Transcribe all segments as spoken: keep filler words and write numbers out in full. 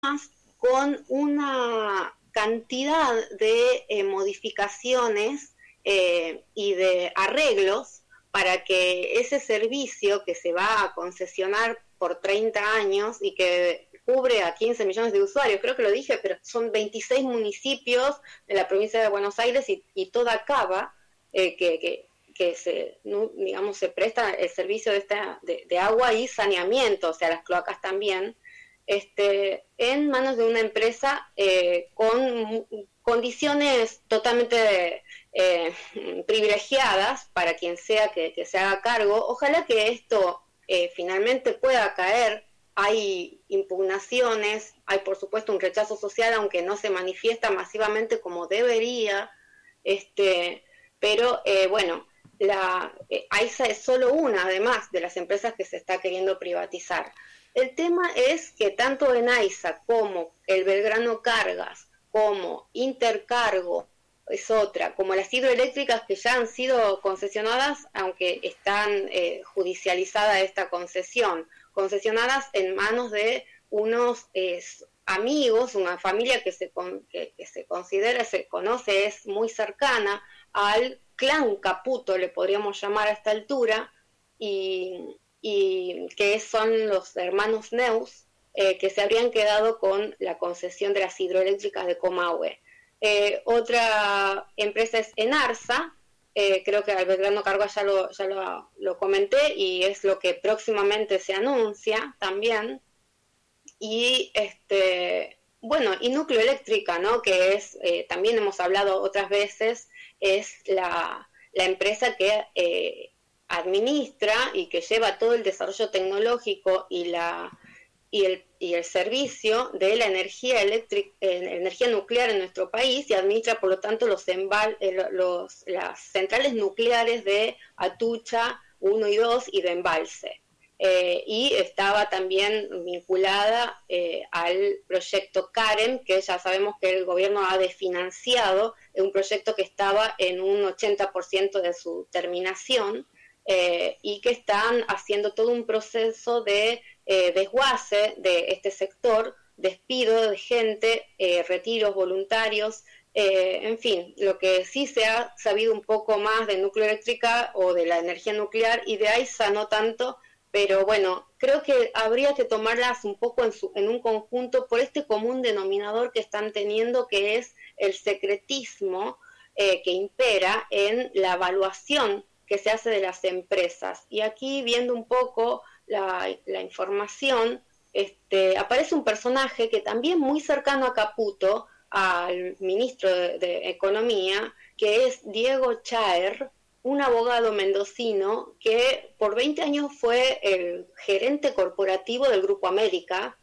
con una cantidad de eh, modificaciones eh, y de arreglos para que ese servicio que se va a concesionar por treinta años y que cubre a quince millones de usuarios, creo que lo dije, pero son veintiséis municipios de la provincia de Buenos Aires y, y toda Cava, eh, que, que, que se, digamos, se presta el servicio de, esta, de, de agua y saneamiento, o sea, las cloacas también, este, en manos de una empresa eh, con condiciones totalmente eh, privilegiadas para quien sea que, que se haga cargo. Ojalá que esto eh, finalmente pueda caer. Hay impugnaciones, hay por supuesto un rechazo social, aunque no se manifiesta masivamente como debería, este, pero eh, bueno, la eh, AISA es solo una, además, de las empresas que se está queriendo privatizar. El tema es que tanto en AISA como el Belgrano Cargas, como Intercargo, es otra, como las hidroeléctricas que ya han sido concesionadas, aunque están eh, judicializada esta concesión, concesionadas en manos de unos eh, amigos, una familia que se, con, que, que se considera, se conoce, es muy cercana al clan Caputo, le podríamos llamar a esta altura, y, y que son los hermanos Neus, eh, que se habrían quedado con la concesión de las hidroeléctricas de Comahue. Eh, otra empresa es Enarsa, eh, creo que al Belgrano Cargo ya, lo, ya lo, lo comenté, y es lo que próximamente se anuncia también. Y este bueno, y Nucleoeléctrica, ¿no? Que es, eh, también hemos hablado otras veces, es la, la empresa que eh, administra y que lleva todo el desarrollo tecnológico y la y el, y el servicio de la energía eléctrica, eh, energía nuclear en nuestro país, y administra por lo tanto los, embal, eh, los las centrales nucleares de Atucha uno y dos y de Embalse. Eh, y estaba también vinculada eh, al proyecto Karen, que ya sabemos que el gobierno ha desfinanciado, un proyecto que estaba en un ochenta por ciento de su terminación, eh, y que están haciendo todo un proceso de eh, desguace de este sector, despido de gente, eh, retiros voluntarios, eh, en fin, lo que sí se ha sabido un poco más de Nucleoeléctrica o de la energía nuclear, y de AISA no tanto, pero bueno, creo que habría que tomarlas un poco en, su, en un conjunto por este común denominador que están teniendo, que es el secretismo eh, que impera en la evaluación que se hace de las empresas. Y aquí, viendo un poco la, la información, este, aparece un personaje que también muy cercano a Caputo, al ministro de, de Economía, que es Diego Chaer, un abogado mendocino que por veinte años fue el gerente corporativo del Grupo América,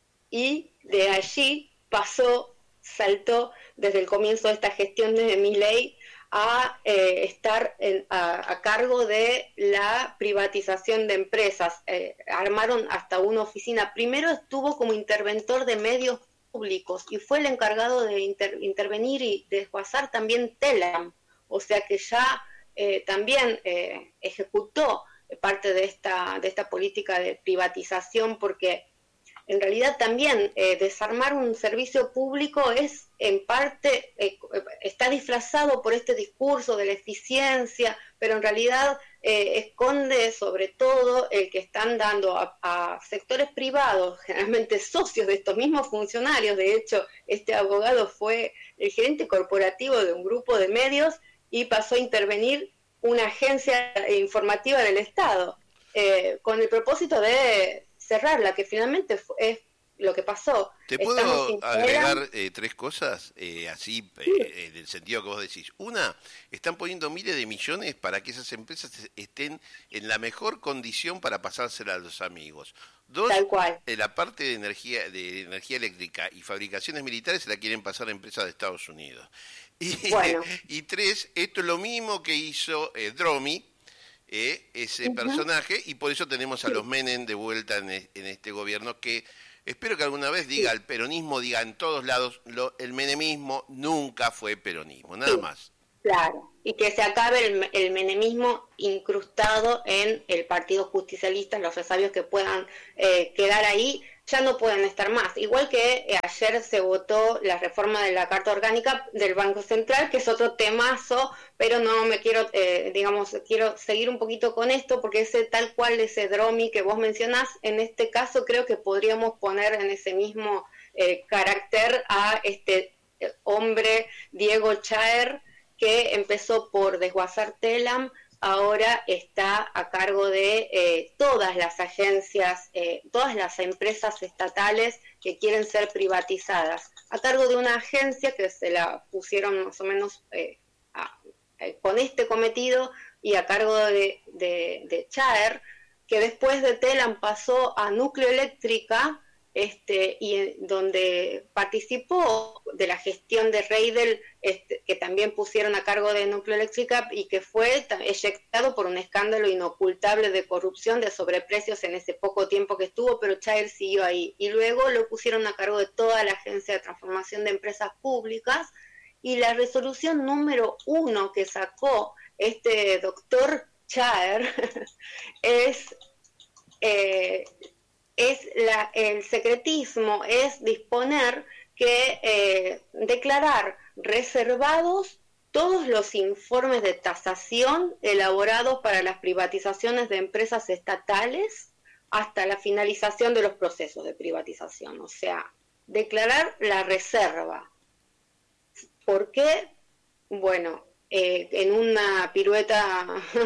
y de allí pasó, saltó desde el comienzo de esta gestión de Milei a eh, estar en, a, a cargo de la privatización de empresas. Eh, armaron hasta una oficina. Primero estuvo como interventor de medios públicos y fue el encargado de inter, intervenir y desguazar también Telam, o sea que ya eh, también eh, ejecutó parte de esta, de esta política de privatización, porque en realidad también eh, desarmar un servicio público es en parte, eh, está disfrazado por este discurso de la eficiencia, pero en realidad eh, esconde sobre todo el que están dando a, a sectores privados, generalmente socios de estos mismos funcionarios. De hecho, este abogado fue el gerente corporativo de un grupo de medios y pasó a intervenir una agencia informativa del Estado, eh, con el propósito de cerrarla, que finalmente es lo que pasó. ¿Te puedo agregar eh, tres cosas? Eh, así, sí. eh, en el sentido que vos decís. Una, están poniendo miles de millones para que esas empresas estén en la mejor condición para pasársela a los amigos. Dos, Tal cual. Eh, la parte de energía, de energía eléctrica y fabricaciones militares se la quieren pasar a empresas de Estados Unidos. Y, bueno. y tres, esto es lo mismo que hizo eh, Dromi, Eh, ese uh-huh. personaje, y por eso tenemos a sí. los Menem de vuelta en, en este gobierno, que espero que alguna vez diga, sí. el peronismo diga en todos lados, lo, el menemismo nunca fue peronismo, nada sí. más. Claro, y que se acabe el, el menemismo incrustado en el Partido Justicialista, los resabios que puedan eh, quedar ahí. ya no pueden estar más. Igual que eh, ayer se votó la reforma de la Carta Orgánica del Banco Central, que es otro temazo, pero no me quiero, eh, digamos, quiero seguir un poquito con esto, porque ese tal cual, ese DROMI que vos mencionás, en este caso creo que podríamos poner en ese mismo eh, carácter a este eh, hombre, Diego Chaer, que empezó por desguazar Telam, ahora está a cargo de eh, todas las agencias, eh, todas las empresas estatales que quieren ser privatizadas, a cargo de una agencia que se la pusieron más o menos eh, a, eh, con este cometido y a cargo de, de, de Chaer, que después de Telam pasó a Nucleoeléctrica, este, y donde participó de la gestión de Reidel, este, que también pusieron a cargo de Nucleoeléctrica y que fue eyectado por un escándalo inocultable de corrupción, de sobreprecios en ese poco tiempo que estuvo, pero Chaer siguió ahí. Y luego lo pusieron a cargo de toda la Agencia de Transformación de Empresas Públicas, y la resolución número uno que sacó este doctor Chaer es... Eh, es la, el secretismo, es disponer que eh, declarar reservados todos los informes de tasación elaborados para las privatizaciones de empresas estatales hasta la finalización de los procesos de privatización. O sea, declarar la reserva. ¿Por qué? Bueno, eh, en una pirueta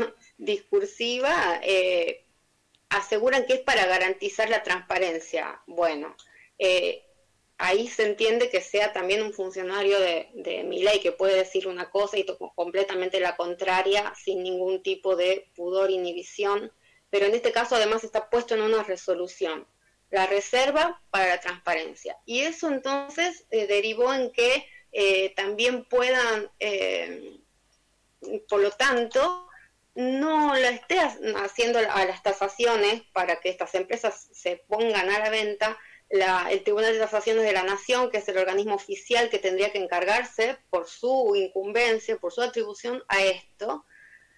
discursiva, eh, aseguran que es para garantizar la transparencia. Bueno, eh, ahí se entiende que sea también un funcionario de, de Milei, que puede decir una cosa y completamente la contraria, sin ningún tipo de pudor, inhibición, pero en este caso además está puesto en una resolución, la reserva para la transparencia. Y eso entonces eh, derivó en que eh, también puedan, eh, por lo tanto, no la esté haciendo a las tasaciones para que estas empresas se pongan a la venta la, el Tribunal de Tasaciones de la Nación, que es el organismo oficial que tendría que encargarse por su incumbencia, por su atribución a esto.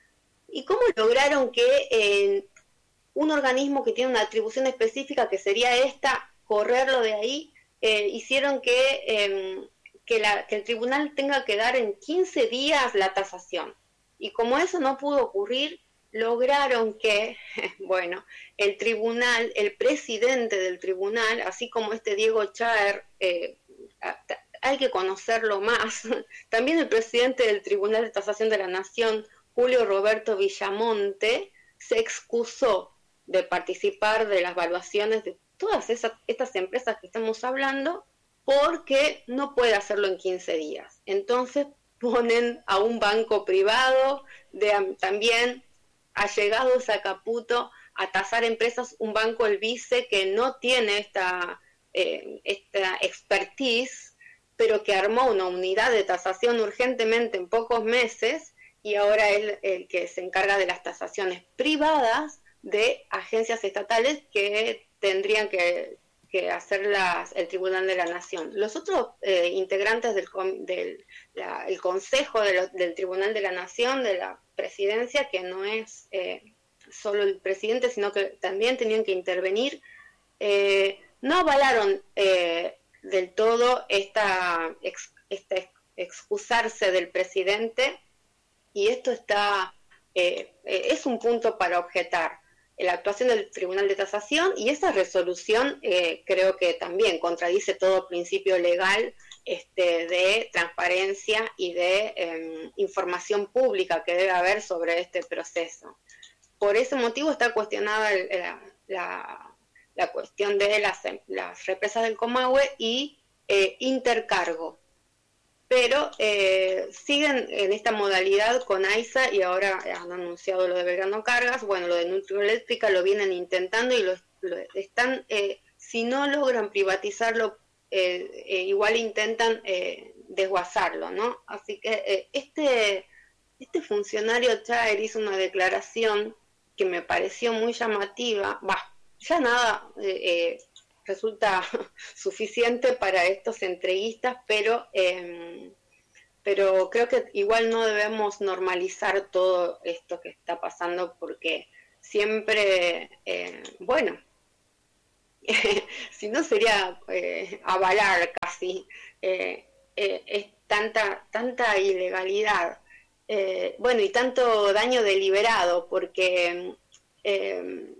¿Y cómo lograron que eh, un organismo que tiene una atribución específica, que sería esta, correrlo de ahí? Eh, hicieron que, eh, que, la, que el tribunal tenga que dar en quince días la tasación. Y como eso no pudo ocurrir, lograron que, bueno, el tribunal, el presidente del tribunal, así como este Diego Chaer, eh, hay que conocerlo más, también el presidente del Tribunal de Tasación de la Nación, Julio Roberto Villamonte, se excusó de participar de las evaluaciones de todas esas, estas empresas que estamos hablando, porque no puede hacerlo en quince días. Entonces, ponen a un banco privado, de, también allegados a Caputo, a tasar empresas, un banco, el Vice, que no tiene esta, eh, esta expertise, pero que armó una unidad de tasación urgentemente en pocos meses, y ahora es el que se encarga de las tasaciones privadas de agencias estatales que tendrían que... que hacerlas el Tribunal de la Nación. Los otros eh, integrantes del, del la, el Consejo de lo, del Tribunal de la Nación, de la Presidencia, que no es eh, solo el presidente, sino que también tenían que intervenir, eh, no avalaron eh, del todo esta, ex, esta ex, excusarse del presidente, y esto está eh, es un punto para objetar la actuación del Tribunal de Tasación, y esa resolución eh, creo que también contradice todo principio legal este, de transparencia y de eh, información pública que debe haber sobre este proceso. Por ese motivo está cuestionada el, la, la, la cuestión de las, las represas del Comahue y eh, intercargo. Pero eh, siguen en esta modalidad con AISA, y ahora han anunciado lo de Belgrano Cargas. Bueno, lo de Nucleoeléctrica lo vienen intentando y lo, lo están, eh, si no logran privatizarlo, eh, eh, igual intentan eh, desguazarlo, ¿no? Así que eh, este, este funcionario Chaer hizo una declaración que me pareció muy llamativa. Bah, ya nada eh, eh, resulta suficiente para estos entreguistas, pero eh, pero creo que igual no debemos normalizar todo esto que está pasando, porque siempre, eh, bueno, si no sería eh, avalar casi eh, eh, es tanta, tanta ilegalidad, eh, bueno, y tanto daño deliberado, porque eh,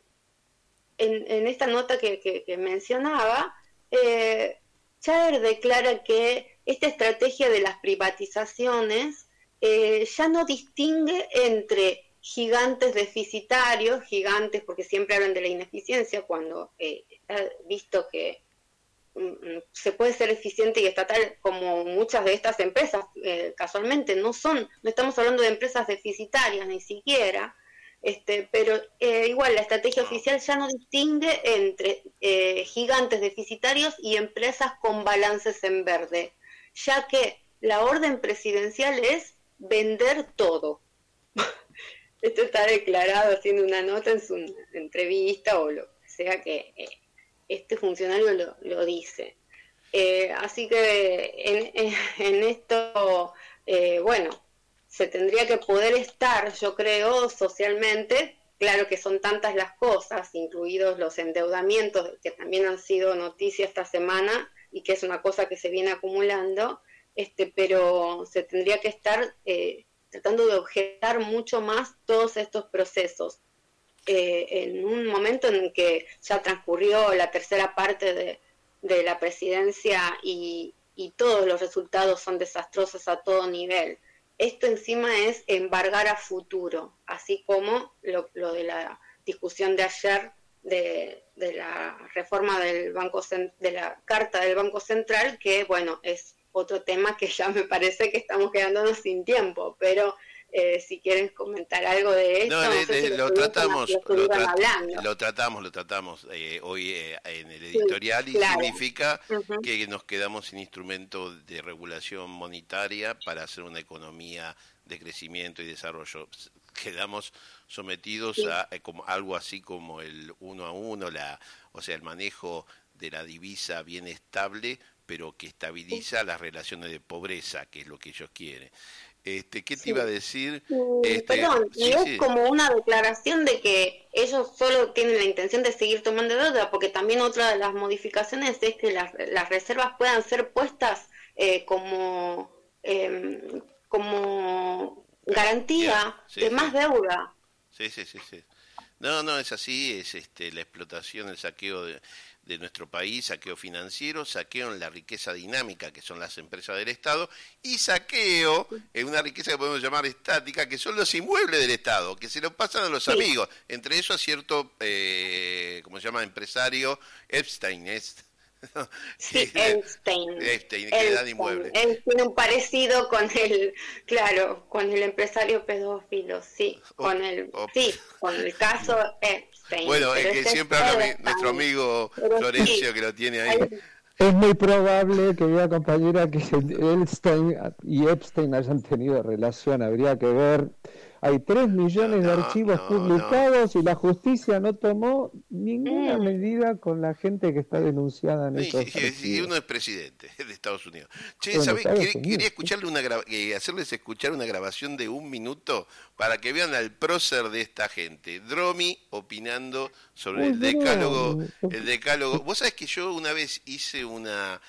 en, en esta nota que, que, que mencionaba, eh, Chávez declara que esta estrategia de las privatizaciones eh, ya no distingue entre gigantes deficitarios, gigantes porque siempre hablan de la ineficiencia, cuando eh, está visto que mm, se puede ser eficiente y estatal como muchas de estas empresas, eh, casualmente no son, no estamos hablando de empresas deficitarias ni siquiera, este, pero eh, igual la estrategia oficial ya no distingue entre eh, gigantes deficitarios y empresas con balances en verde, ya que la orden presidencial es vender todo. Esto está declarado haciendo una nota en su entrevista o lo que sea que eh, este funcionario lo, lo dice. Eh, así que en, en, en esto, eh, bueno, se tendría que poder estar, yo creo, socialmente. Claro que son tantas las cosas, incluidos los endeudamientos, que también han sido noticia esta semana y que es una cosa que se viene acumulando, este, pero se tendría que estar eh, tratando de objetar mucho más todos estos procesos. Eh, en un momento en que ya transcurrió la tercera parte de, de la presidencia y, y todos los resultados son desastrosos a todo nivel. Esto encima es embargar a futuro, así como lo, lo de la discusión de ayer de, de la reforma del Banco de la Carta del Banco Central, que bueno, es otro tema que ya me parece que estamos quedándonos sin tiempo, pero eh, si quieren comentar algo de esto, no, no de, sé de, si lo, tratamos, lo, tra lo tratamos, lo tratamos eh, hoy eh, en el editorial, sí, y claro, significa uh-huh. que nos quedamos sin instrumento de regulación monetaria para hacer una economía de crecimiento y desarrollo. Quedamos sometidos sí. a eh, como algo así como el uno a uno, la, o sea, el manejo de la divisa bien estable, pero que estabiliza sí. las relaciones de pobreza, que es lo que ellos quieren. Este, ¿Qué te sí. iba a decir? Este, Perdón, sí, y es sí. como una declaración de que ellos solo tienen la intención de seguir tomando deuda, porque también otra de las modificaciones es que las, las reservas puedan ser puestas eh, como, eh, como garantía yeah. sí, de sí. más deuda. Sí, sí, sí, sí. No, no, es así, es este, la explotación, el saqueo de, de nuestro país, saqueo financiero, saqueo en la riqueza dinámica, que son las empresas del Estado, y saqueo en una riqueza que podemos llamar estática, que son los inmuebles del Estado, que se lo pasan a los sí. amigos, entre eso a cierto, eh, ¿cómo se llama?, empresario, Epstein, ¿es? Sí, Epstein. Epstein, que le dan inmuebles. Él tiene un parecido con el, claro, con el empresario pedófilo, sí, oh, con el, oh. sí, con el caso Epstein. Bueno, es que siempre habla mi, nuestro amigo pero Florencio, sí, que lo tiene ahí. Es muy probable, querida compañera, que Epstein y Epstein hayan tenido relación, habría que ver. Hay tres millones no, de archivos no, publicados no. y la justicia no tomó ninguna mm. medida con la gente que está denunciada en esos archivos. Y uno es presidente de Estados Unidos. Che, bueno, ¿sabés? Quería, Unidos, quería escucharle una gra- eh, hacerles escuchar una grabación de un minuto para que vean al prócer de esta gente. Dromi opinando sobre Uy, el decálogo. No. El decálogo. Vos sabés que yo una vez hice una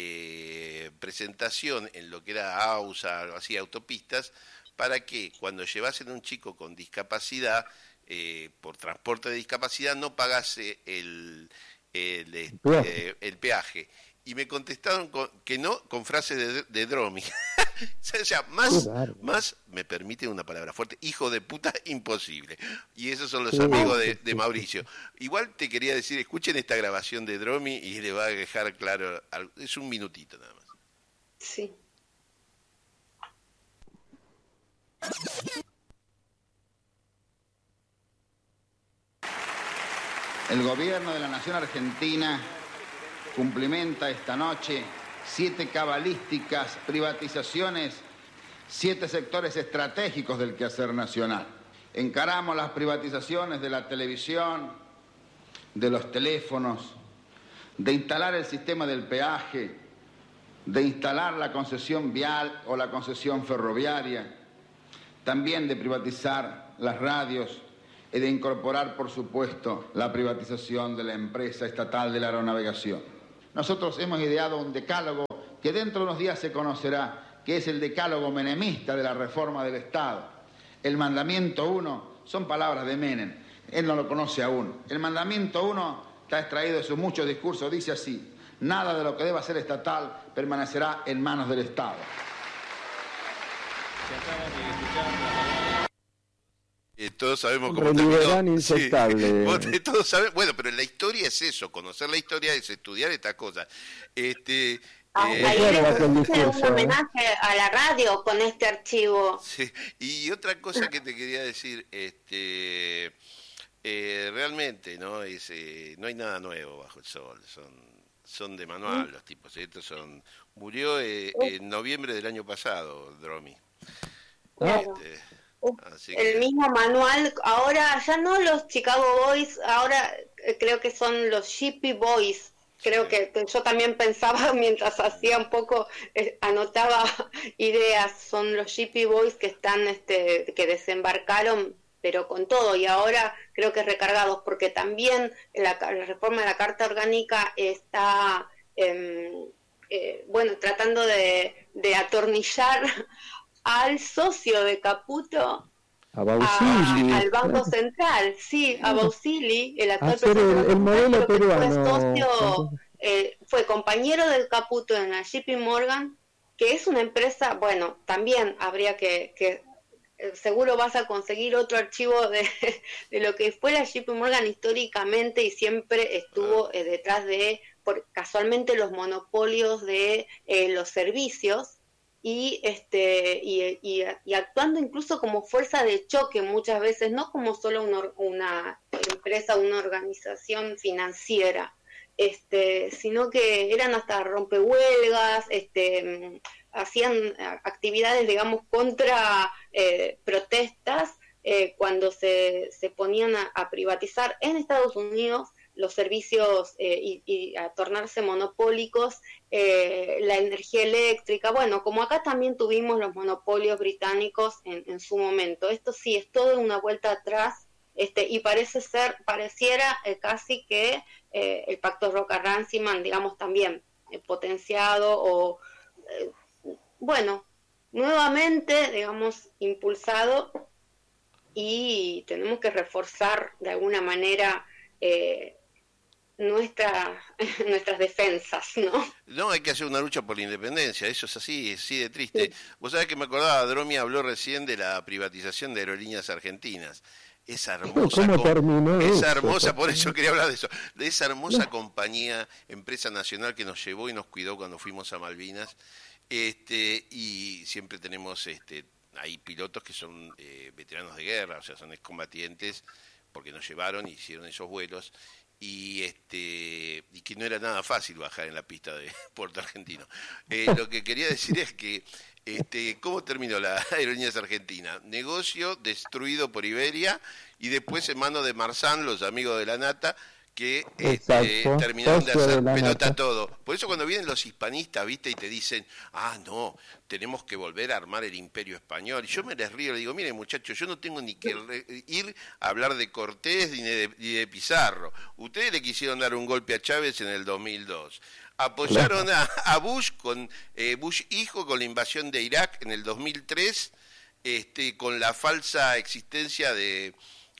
eh, presentación en lo que era AUSA, así, autopistas, para que cuando llevasen a un chico con discapacidad, eh, por transporte de discapacidad, no pagase el, el, este, el peaje. Y me contestaron con, que no, con frases de, de Dromi. O sea, más, más, me permite una palabra fuerte, hijo de puta, imposible. Y esos son los sí, amigos de, de Mauricio. Igual te quería decir, escuchen esta grabación de Dromi y le va a dejar claro, es un minutito nada más. Sí. El gobierno de la Nación Argentina cumplimenta esta noche siete cabalísticas privatizaciones, siete sectores estratégicos del quehacer nacional. Encaramos las privatizaciones de la televisión, de los teléfonos, de instalar el sistema del peaje, de instalar la concesión vial o la concesión ferroviaria, también de privatizar las radios y de incorporar, por supuesto, la privatización de la empresa estatal de la aeronavegación. Nosotros hemos ideado un decálogo que dentro de unos días se conocerá, que es el decálogo menemista de la reforma del Estado. El mandamiento uno son palabras de Menem, él no lo conoce aún. El mandamiento uno está extraído de sus muchos discursos, dice así: nada de lo que deba ser estatal permanecerá en manos del Estado. Eh, todos sabemos cómo terminó. Sí, todos saben, bueno, pero la historia es eso, conocer la historia es estudiar estas cosas. Este, ah, eh, ahí un homenaje a la radio con este archivo. Sí. Y otra cosa que te quería decir, este, eh, realmente no es, eh, no hay nada nuevo bajo el sol, son, son de manual los tipos. Estos son, murió eh, en noviembre del año pasado, Dromi. Claro. Este, Así el que... mismo manual, ahora ya no los Chicago Boys, ahora eh, creo que son los Shippy Boys, creo sí. que, que yo también pensaba mientras hacía un poco, eh, anotaba ideas, son los Shippy Boys que están, este, que desembarcaron, pero con todo, y ahora creo que recargados, porque también la, la reforma de la Carta Orgánica está, eh, eh, bueno, tratando de, de atornillar al socio de Caputo, a Bausili, a, al Banco Central, sí, a Bausili, el actual Hacer presidente, el, el modelo peruano. Fue socio, eh, fue compañero del Caputo en la J P Morgan, que es una empresa, bueno, también habría que, que eh, seguro vas a conseguir otro archivo de, de lo que fue la J P Morgan históricamente y siempre estuvo eh, detrás de, por, casualmente, los monopolios de eh, los servicios. Y, este, y, y, y actuando incluso como fuerza de choque muchas veces, no como solo una, una empresa, una organización financiera, este, sino que eran hasta rompehuelgas, este, hacían actividades, digamos, contra eh, protestas eh, cuando se, se ponían a, a privatizar en Estados Unidos los servicios eh, y, y a tornarse monopólicos, eh, la energía eléctrica, bueno, como acá también tuvimos los monopolios británicos en, en su momento. Esto sí, es todo una vuelta atrás, este, y parece ser, pareciera eh, casi que eh, el pacto Roca-Runciman, digamos, también eh, potenciado o, eh, bueno, nuevamente, digamos, impulsado, y tenemos que reforzar de alguna manera eh, Nuestra, nuestras defensas, ¿no? No, hay que hacer una lucha por la independencia, eso es así, es así de triste. Sí. Vos sabés que me acordaba, Dromi habló recién de la privatización de Aerolíneas Argentinas. Esa hermosa, ¿Cómo terminó esa eso? hermosa, por eso quería hablar de eso, de esa hermosa no. compañía, empresa nacional que nos llevó y nos cuidó cuando fuimos a Malvinas, este, y siempre tenemos, este, hay pilotos que son eh, veteranos de guerra, o sea, son excombatientes, porque nos llevaron y hicieron esos vuelos. Y este y que no era nada fácil bajar en la pista de Puerto Argentino. Eh, lo que quería decir es que este cómo terminó la Aerolíneas Argentina, negocio destruido por Iberia y después en manos de Marzán, los amigos de la Nata, que este, terminaron de hacer de pelota nata. todo. Por eso cuando vienen los hispanistas, viste, y te dicen, ah, no, tenemos que volver a armar el imperio español. Y yo me les río, le digo, miren muchachos, yo no tengo ni que re- ir a hablar de Cortés ni de, ni de Pizarro. Ustedes le quisieron dar un golpe a Chávez en el dos mil dos. Apoyaron a, a Bush, con eh, Bush hijo, con la invasión de Irak en el dos mil tres, este, con la falsa existencia de...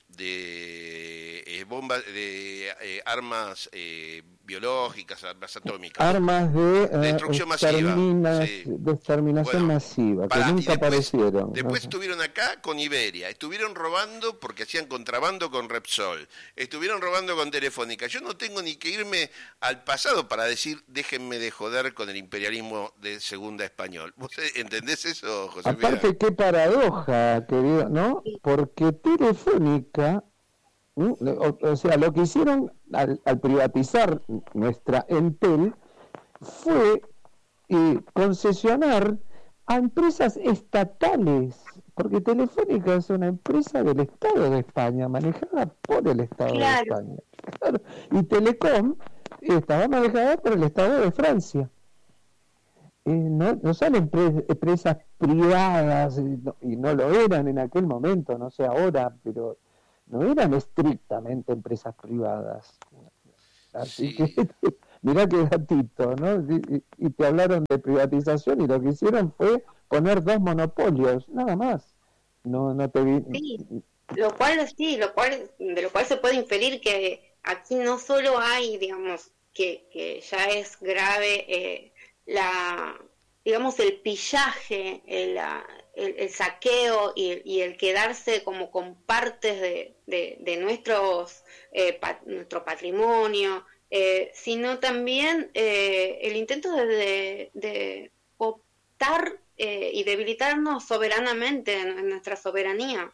de eh, bombas, de eh, armas eh, biológicas, armas atómicas. Armas de eh, destrucción masiva. Sí. De exterminación bueno, masiva, que para, nunca después, aparecieron. Después estuvieron acá con Iberia, estuvieron robando porque hacían contrabando con Repsol, estuvieron robando con Telefónica. Yo no tengo ni que irme al pasado para decir, déjenme de joder con el imperialismo de segunda español. ¿Vos entendés eso, José? Aparte, qué paradoja, querido, ¿no? Porque Telefónica, o, o sea, lo que hicieron al, al privatizar nuestra Entel fue eh, concesionar a empresas estatales, porque Telefónica es una empresa del Estado de España, manejada por el Estado claro. de España. Claro. Y Telecom estaba manejada por el Estado de Francia. Eh, no, no son empre- empresas privadas, y no, y no lo eran en aquel momento, no sé ahora, pero no eran estrictamente empresas privadas. Así sí. que mirá qué gatito, ¿no? Y, y te hablaron de privatización y lo que hicieron fue poner dos monopolios, nada más. No, no te vi. Sí, lo cual sí, lo cual, de lo cual se puede inferir que aquí no solo hay, digamos, que, que ya es grave eh, la, digamos, el pillaje, el, el, el saqueo y, y el quedarse como con partes de, de, de nuestros eh, pat, nuestro patrimonio, eh, sino también eh, el intento de, de, de optar eh, y debilitarnos soberanamente en, en nuestra soberanía,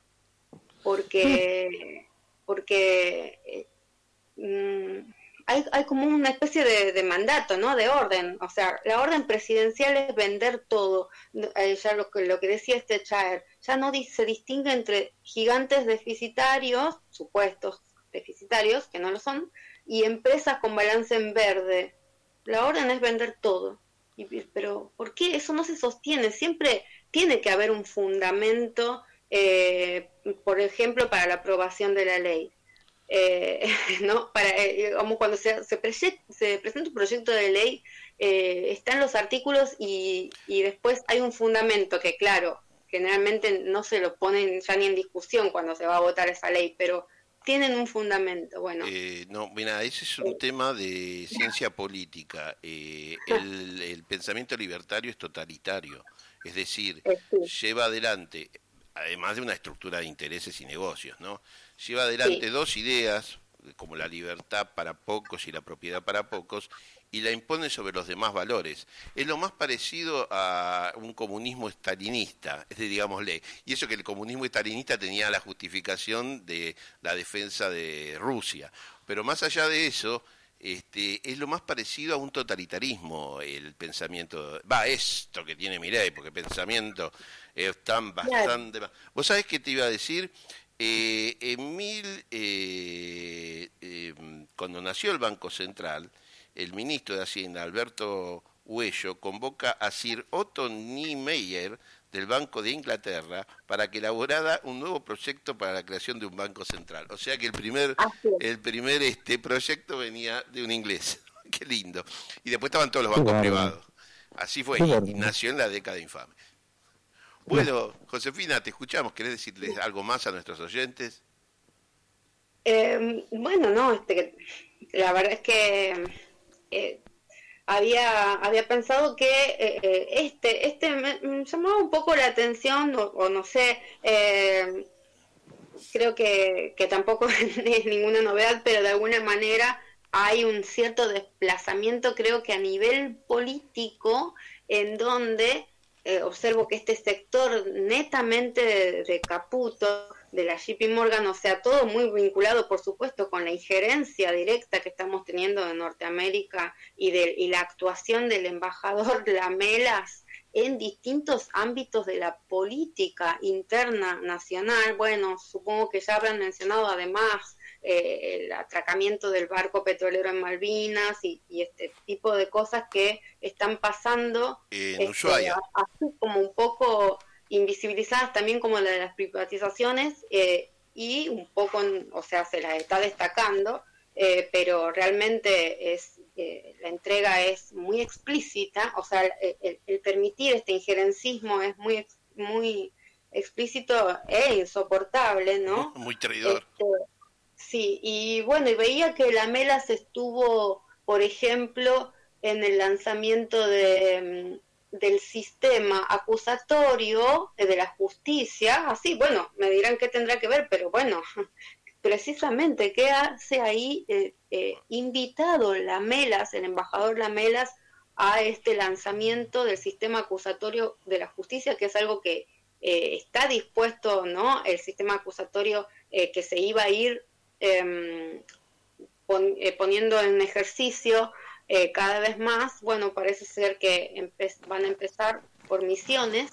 porque porque eh, mm, hay, hay como una especie de, de mandato, ¿no? De orden, o sea, la orden presidencial es vender todo, eh, ya lo que, lo que decía este Chaer, ya no se distingue entre gigantes deficitarios, supuestos deficitarios, que no lo son, y empresas con balance en verde. La orden es vender todo. Y, pero, ¿por qué eso no se sostiene? Siempre tiene que haber un fundamento, eh, por ejemplo, para la aprobación de la ley. Eh, ¿no? Para, eh, como cuando se, se, prese, se presenta un proyecto de ley, eh, están los artículos y, y después hay un fundamento que, claro, generalmente no se lo ponen ya ni en discusión cuando se va a votar esa ley, pero tienen un fundamento. Bueno, eh, no, mira, ese es un eh, tema de ciencia política. Eh, el, el pensamiento libertario es totalitario, es decir, eh, sí. lleva adelante, además de una estructura de intereses y negocios, ¿no? Lleva adelante sí. dos ideas, como la libertad para pocos y la propiedad para pocos, y la impone sobre los demás valores. Es lo más parecido a un comunismo estalinista, es de, digámosle, y eso que el comunismo estalinista tenía la justificación de la defensa de Rusia. Pero más allá de eso, este, es lo más parecido a un totalitarismo el pensamiento, va, esto que tiene Milei, porque pensamiento están bastante... Claro. ¿Vos sabés qué te iba a decir? Eh, en mil, eh, eh, cuando nació el Banco Central, el ministro de Hacienda, Alberto Huello, convoca a Sir Otto Niemeyer del Banco de Inglaterra para que elaborara un nuevo proyecto para la creación de un banco central. O sea que el primer, el primer este proyecto venía de un inglés. Qué lindo. Y después estaban todos los bancos bueno. privados. Así fue, y, bueno. y nació en la década infame. Bueno, Josefina, te escuchamos. ¿Querés decirles algo más a nuestros oyentes? Eh, bueno, no, este, la verdad es que eh, había había pensado que eh, este este me, me llamaba un poco la atención, o, o no sé, eh, creo que, que tampoco es ninguna novedad, pero de alguna manera hay un cierto desplazamiento, creo que a nivel político, en donde Eh, observo que este sector netamente de, de Caputo, de la J P Morgan, o sea, todo muy vinculado, por supuesto, con la injerencia directa que estamos teniendo en Norteamérica y, de, y la actuación del embajador Lamelas en distintos ámbitos de la política interna nacional. Bueno, supongo que ya habrán mencionado además Eh, el atracamiento del barco petrolero en Malvinas y, y este tipo de cosas que están pasando en este, Ushuaia, así como un poco invisibilizadas también como la de las privatizaciones eh, y un poco, o sea, se las está destacando, eh, pero realmente es eh, la entrega es muy explícita, o sea, el, el permitir este injerencismo es muy muy explícito e insoportable, ¿no? Muy traidor. Este, Sí, y bueno, y veía que Lamelas estuvo, por ejemplo, en el lanzamiento de, del sistema acusatorio de la justicia, así, bueno, me dirán qué tendrá que ver, pero bueno, precisamente, ¿qué hace ahí eh, eh, invitado Lamelas, el embajador Lamelas, a este lanzamiento del sistema acusatorio de la justicia, que es algo que eh, está dispuesto, ¿no? El sistema acusatorio eh, que se iba a ir Eh, pon, eh, poniendo en ejercicio eh, cada vez más. Bueno, parece ser que empe- van a empezar por Misiones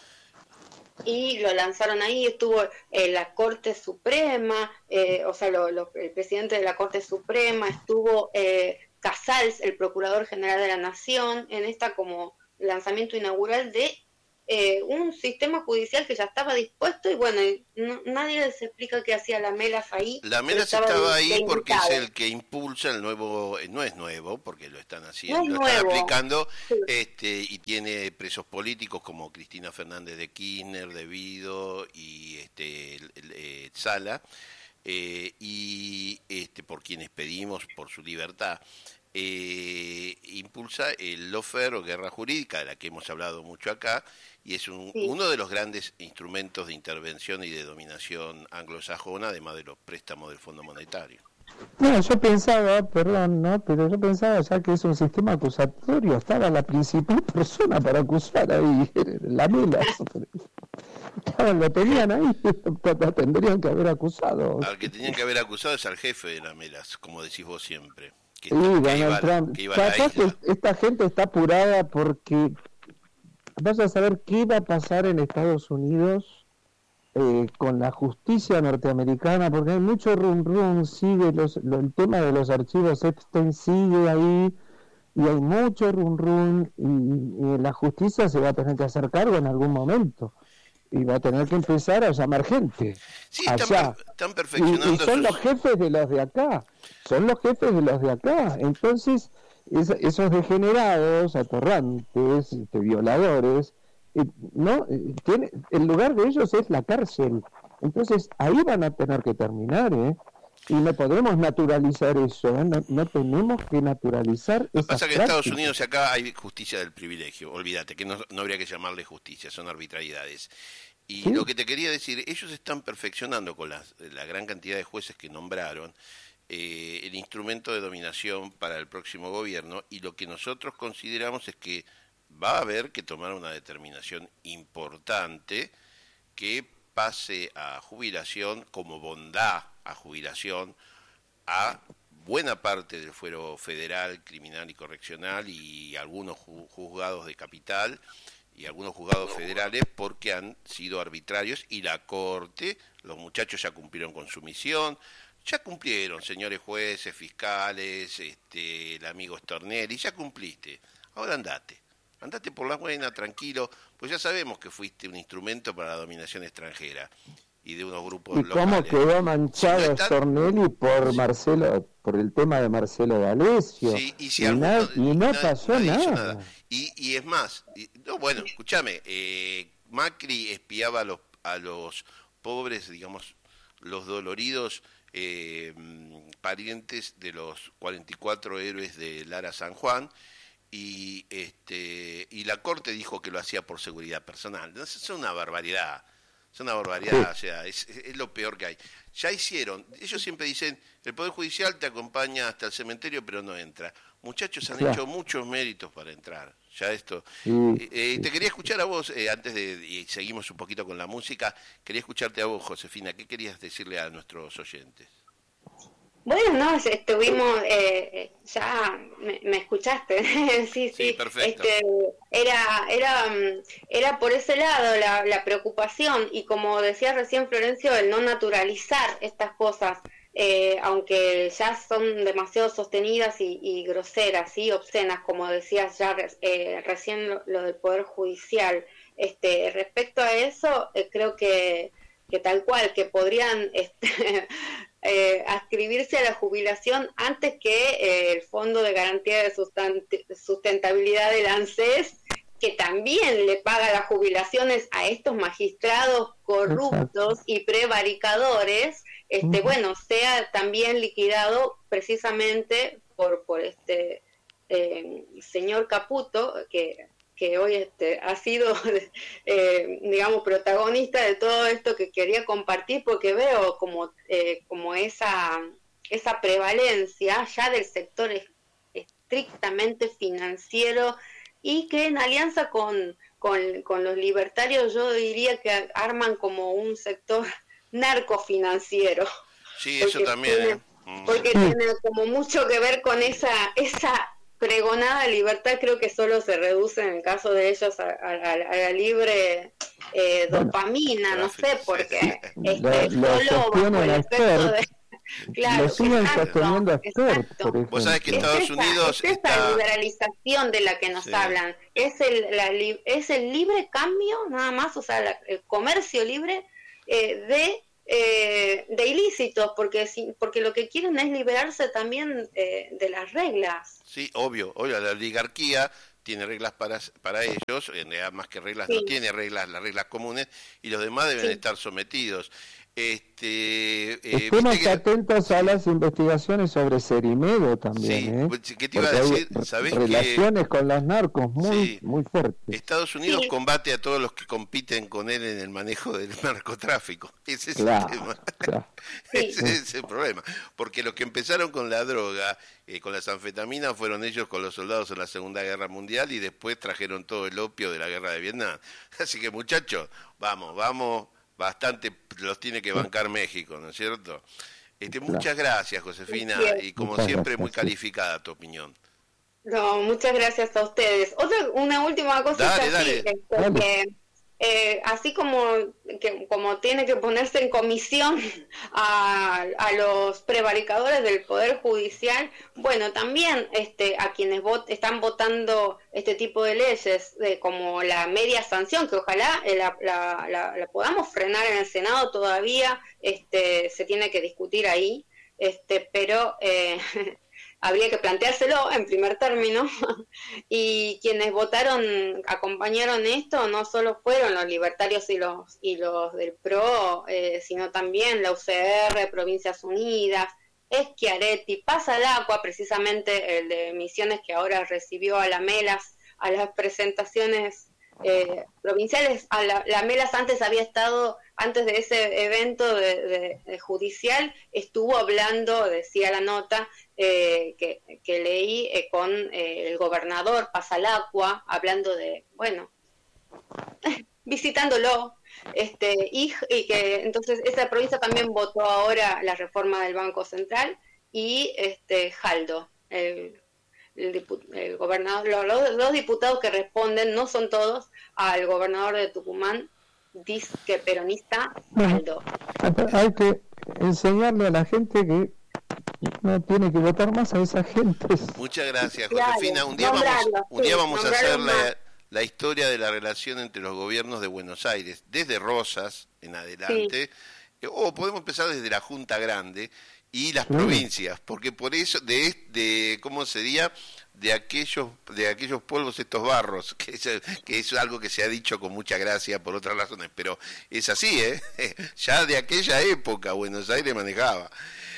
y lo lanzaron ahí. Estuvo eh, la Corte Suprema, eh, o sea, lo, lo, el presidente de la Corte Suprema, estuvo eh, Casals, el Procurador General de la Nación, en esta como lanzamiento inaugural de eh, un sistema judicial que ya estaba dispuesto y bueno, no, nadie les explica qué hacía la Melas ahí. La Melas estaba, estaba ahí porque es el que impulsa el nuevo, no es nuevo porque lo están haciendo, no lo nuevo. están aplicando, sí. este, y tiene presos políticos como Cristina Fernández de Kirchner, De Vido y este el, el, el, Sala, eh, y este por quienes pedimos por su libertad. Eh, impulsa el lawfare o guerra jurídica, de la que hemos hablado mucho acá, y es un, sí. uno de los grandes instrumentos de intervención y de dominación anglosajona, además de los préstamos del Fondo Monetario. No, yo pensaba, perdón, no, pero yo pensaba ya que es un sistema acusatorio, estaba la principal persona para acusar ahí, la Melas. Estaban, lo tenían ahí, lo tendrían que haber acusado. Al que tenían que haber acusado es al jefe de la Melas, como decís vos siempre. Sí, Donald Trump. Capaz que esta gente está apurada porque vas a saber qué va a pasar en Estados Unidos eh, con la justicia norteamericana, porque hay mucho rum rum, sigue los, lo, el tema de los archivos Epstein sigue ahí y hay mucho rum rum y, y la justicia se va a tener que hacer cargo en algún momento. Y va a tener que empezar a llamar gente. Sí, allá. Están, están perfeccionando. Y, y son sus... los jefes de los de acá. Son los jefes de los de acá. Entonces, es, esos degenerados, atorrantes, este, violadores, eh, no, eh, tiene, el lugar de ellos es la cárcel. Entonces, ahí van a tener que terminar, ¿eh? Y no podemos naturalizar eso, ¿eh? no, no tenemos que naturalizar Lo que pasa es que en Estados prácticas. Unidos acá hay justicia del privilegio, olvídate, que no, no habría que llamarle justicia, son arbitrariedades. Y ¿sí? Lo que te quería decir, ellos están perfeccionando con las, la gran cantidad de jueces que nombraron eh, el instrumento de dominación para el próximo gobierno, y lo que nosotros consideramos es que va a haber que tomar una determinación importante que pase a jubilación como bondad a jubilación a buena parte del fuero federal, criminal y correccional y algunos juzgados de capital y algunos juzgados federales porque han sido arbitrarios y la Corte, los muchachos ya cumplieron con su misión, ya cumplieron, señores jueces, fiscales, este, el amigo Stornelli, ya cumpliste, ahora andate. Andate por la buena, tranquilo, pues ya sabemos que fuiste un instrumento para la dominación extranjera y de unos grupos ¿Y locales. cómo quedó manchado si no están... Stornelli por Marcelo, por el tema de Marcelo D'Alessio? Sí, y, si y, alguno, na- y no nadie, pasó nadie nada. hizo nada. Y, y es más, y, no, bueno, escúchame, eh, Macri espiaba a los, a los pobres, digamos, los doloridos eh, parientes de los cuarenta y cuatro héroes de Lara San Juan, y este y la Corte dijo que lo hacía por seguridad personal. Entonces es una barbaridad, es una barbaridad, o sea, es, es lo peor que hay. Ya hicieron, ellos siempre dicen, el Poder Judicial te acompaña hasta el cementerio pero no entra. Muchachos, han claro. hecho muchos méritos para entrar, ya esto. Sí, eh, eh, sí. Te quería escuchar a vos, eh, antes de, y seguimos un poquito con la música, quería escucharte a vos, Josefina, ¿qué querías decirle a nuestros oyentes? Bueno, no, estuvimos, eh, ya me, me escuchaste, sí, sí, sí, perfecto. Este, era, era, era por ese lado la, la preocupación y como decía recién Florencio, el no naturalizar estas cosas, eh, aunque ya son demasiado sostenidas y, y groseras, ¿sí? Obscenas, como decías ya eh, recién lo, lo del Poder Judicial. Este, respecto a eso, eh, creo que, que tal cual, que podrían... Este, Eh, adscribirse a la jubilación antes que eh, el Fondo de Garantía de Sustent- Sustentabilidad del ANSES, que también le paga las jubilaciones a estos magistrados corruptos Exacto. y prevaricadores, este, uh-huh. bueno, sea también liquidado precisamente por, por este eh, señor Caputo, que que hoy este ha sido, eh, digamos, protagonista de todo esto que quería compartir, porque veo como eh, como esa esa prevalencia ya del sector estrictamente financiero y que en alianza con, con, con los libertarios yo diría que arman como un sector narcofinanciero. Sí, eso también. Tiene, ¿eh? mm. Porque tiene como mucho que ver con esa esa pregonada libertad, creo que solo se reduce en el caso de ellos a, a, a la libre eh, dopamina, bueno, no sé, porque este, lo, lo solo bajo el efecto de... Claro, lo siguen exacto, sosteniendo a Sturt, por ejemplo. Vos sabés que Estados es esa, Unidos es esa está... liberalización de la que nos sí. hablan, es el, la, es el libre cambio, nada más, o sea, la, el comercio libre eh, de, eh, de ilícitos, porque, porque lo que quieren es liberarse también eh, de las reglas. Sí, obvio, obvio, la oligarquía tiene reglas para para ellos, en realidad más que reglas sí. no tiene reglas, las reglas comunes, y los demás deben sí. estar sometidos. Este, eh, Estemos que... atentos a las investigaciones sobre Cerimedo también, sí. ¿eh? ¿Qué te iba a decir? ¿Sabés relaciones que... con los narcos muy sí. muy fuertes. Estados Unidos sí. combate a todos los que compiten con él en el manejo del narcotráfico. Ese es claro, el tema. Claro. Ese es el problema. Porque los que empezaron con la droga, eh, con las anfetaminas, fueron ellos con los soldados en la Segunda Guerra Mundial y después trajeron todo el opio de la Guerra de Vietnam. Así que, muchachos, vamos, vamos... Bastante los tiene que bancar México, ¿no es cierto? Este, muchas gracias, Josefina, y como muchas siempre gracias, muy calificada tu opinión. No, muchas gracias a ustedes. Otra, una última cosa, dale, dale. Sí, porque, eh, así como que como tiene que ponerse en comisión a, a los prevaricadores del Poder Judicial, bueno, también este a quienes vot, están votando este tipo de leyes, de, como la media sanción, que ojalá eh, la, la, la, la podamos frenar en el Senado todavía, este se tiene que discutir ahí, este pero... Eh, habría que planteárselo en primer término, y quienes votaron, acompañaron esto, no solo fueron los libertarios y los y los del P R O, eh, sino también la U C R, Provincias Unidas, Schiaretti, Pasalacqua, precisamente el de Misiones, que ahora recibió a la Melas a las presentaciones eh, provinciales. A la, la Melas antes había estado, antes de ese evento de, de, de judicial, estuvo hablando, decía la nota, Eh, que, que leí eh, con eh, el gobernador Pasalacqua, hablando de, bueno, visitándolo, este y, y que entonces esa provincia también votó ahora la reforma del Banco Central, y este Jaldo, el, el, dipu- el gobernador, los, los, los diputados que responden, no son todos, al gobernador de Tucumán, disque peronista, Jaldo. Hay que enseñarle a la gente que no tiene que votar más a esa gente. Muchas gracias, Josefina. Claro, un día vamos, un día vamos sí, a hacer la, la historia de la relación entre los gobiernos de Buenos Aires, desde Rosas en adelante, sí. o podemos empezar desde la Junta Grande y las sí. provincias, porque por eso, de, de ¿cómo sería? de aquellos de aquellos polvos estos barros, que es, que es algo que se ha dicho con mucha gracia por otras razones, pero es así, ¿eh? Ya de aquella época Buenos Aires manejaba.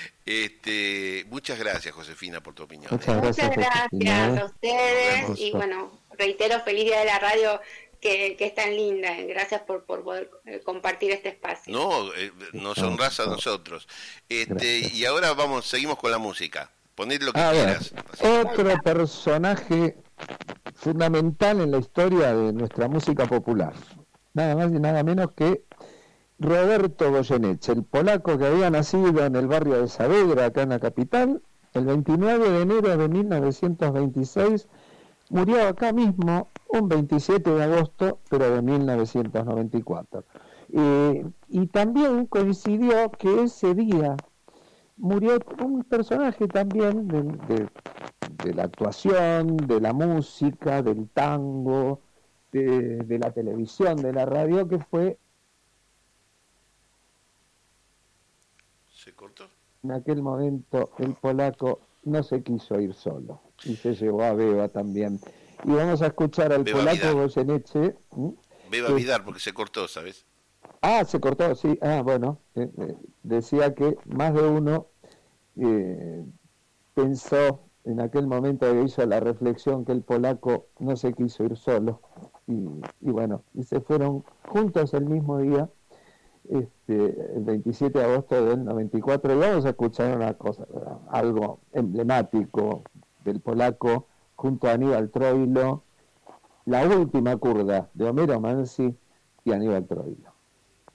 Este, muchas gracias, Josefina, por tu opinión. Muchas gracias, muchas gracias a ustedes, y bueno, reitero, feliz día de la radio, que, que es tan linda. Gracias por, por poder compartir este espacio. No, eh, nos honras a nosotros. Este, y ahora vamos, seguimos con la música. Poned lo que ah, quieras. Bueno, otro personaje fundamental en la historia de nuestra música popular, nada más y nada menos que Roberto Goyeneche, el polaco que había nacido en el barrio de Saavedra, acá en la capital, el veintinueve de enero de mil novecientos veintiséis, murió acá mismo un veintisiete de agosto, pero de mil novecientos noventa y cuatro. Eh, y también coincidió que ese día murió un personaje también de, de, de la actuación, de la música, del tango, de, de la televisión, de la radio, que fue... ¿Se cortó? En aquel momento el polaco no se quiso ir solo y se llevó a Beba también. Y vamos a escuchar al Beba polaco Goyeneche. ¿Mm? Beba que... Vidar, porque se cortó, ¿sabes? Ah, se cortó, sí. Ah, bueno. Eh, eh, decía que más de uno eh, pensó en aquel momento que hizo la reflexión que el polaco no se quiso ir solo. Y, y bueno, y se fueron juntos el mismo día. Este, el veintisiete de agosto del noventa y cuatro, y vamos a escuchar una cosa, algo emblemático del polaco junto a Aníbal Troilo, La última curda de Homero Mansi y Aníbal Troilo.